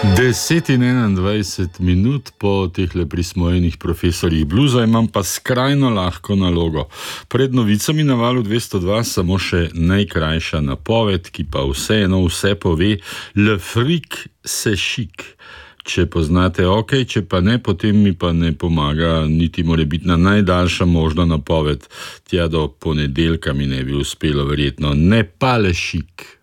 10:21 po tehle prismojenih profesorjih bluza imam pa skrajno lahko nalogo. Pred novicami na Valu 202 samo še najkrajša napoved, ki pa vseeno vse pove: Le fric c'est chic. Če poznate ok, če pa ne, potem mi pa ne pomaga niti morebitna najdaljša možna napoved. Tja do ponedeljka mi ne bi uspelo verjetno. Ne pa le chic.